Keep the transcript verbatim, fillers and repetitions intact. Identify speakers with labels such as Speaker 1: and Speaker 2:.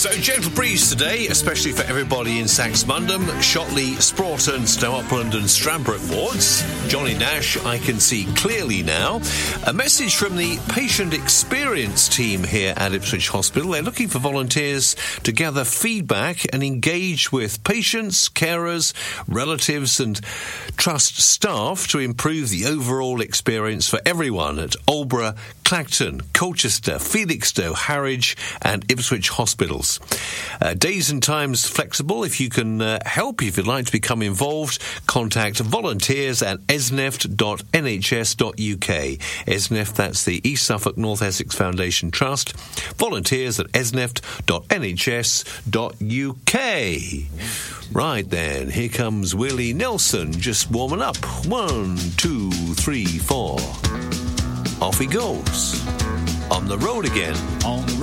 Speaker 1: So, gentle breeze today, especially for everybody in Saxmundham, Shotley, Sproughton, Stow Upland and Stradbroke wards. Johnny Nash, I can see clearly now. A message from the patient experience team here at Ipswich Hospital. They're looking for volunteers to gather feedback and engage with patients, carers, relatives and trust staff to improve the overall experience for everyone at Aldeburgh, Clacton, Colchester, Felixstowe, Harwich and Ipswich hospitals. Uh, days and times flexible. If you can uh, help, if you'd like to become involved, contact volunteers at esneft dot n h s dot u k. Esneft, that's the East Suffolk North Essex Foundation Trust. Volunteers at esneft dot n h s dot u k. Right then, here comes Willie Nelson, just warming up. One, two, three, four. Off he goes. On the road again.
Speaker 2: On the road.